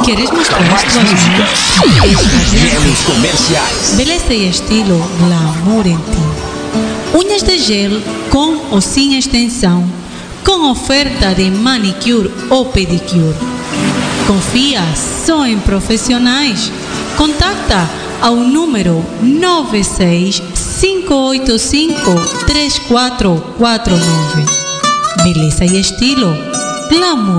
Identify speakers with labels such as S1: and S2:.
S1: Queres mostrar as tuas
S2: músicas, gelos comerciais.
S1: Beleza e estilo, glamour em ti. Unhas de gel com ou sem extensão, com oferta de manicure ou pedicure. Confia só em profissionais. Contacta ao número 965853449. Beleza e estilo, glamour.